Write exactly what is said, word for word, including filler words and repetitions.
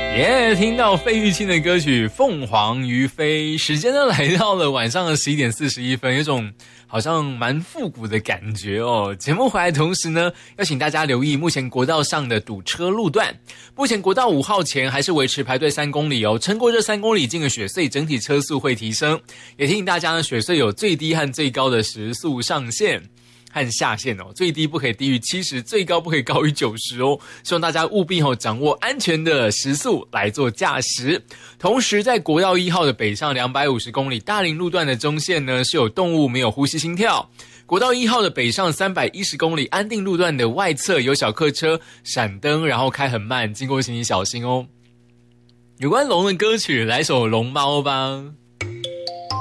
耶、yeah, 听到费玉清的歌曲《凤凰于飞》，时间呢来到了晚上的十一点四十一分，有种好像蛮复古的感觉哦。节目回来的同时呢，要请大家留意目前国道上的堵车路段。目前国道五号前还是维持排队三公里哦，撑过这三公里进了雪隧，整体车速会提升。也提醒大家呢，雪隧有最低和最高的时速上限和下限哦，最低不可以低于七十，最高不可以高于九十哦。希望大家务必哦掌握安全的时速来做驾驶。同时，在国道一号的北上两百五十公里大林路段的中线呢，是有动物没有呼吸心跳。国道一号的北上三百一十公里安定路段的外侧有小客车闪灯，然后开很慢，经过请你小心哦。有关龙的歌曲，来首龙猫吧。